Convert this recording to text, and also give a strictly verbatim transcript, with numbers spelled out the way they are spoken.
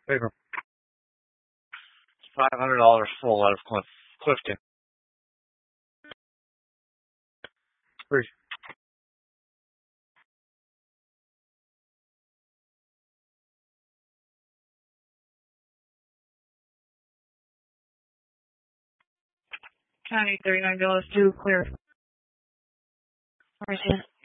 Paper. Five hundred dollars full out of Clif Clifton. Free. County thirty-nine dollars due, clear. Where's it?